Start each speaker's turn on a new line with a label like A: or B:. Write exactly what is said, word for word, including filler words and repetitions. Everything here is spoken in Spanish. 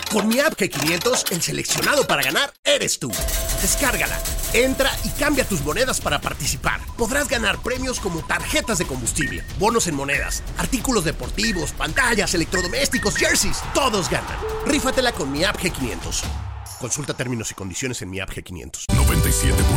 A: Con mi app G quinientos, el seleccionado para ganar eres tú. Descárgala, entra y cambia tus monedas para participar. Podrás ganar premios como tarjetas de combustible, bonos en monedas, artículos deportivos, pantallas, electrodomésticos, jerseys. Todos ganan. Rífatela con mi app G quinientos. Consulta términos y condiciones en mi app G quinientos.
B: noventa y siete punto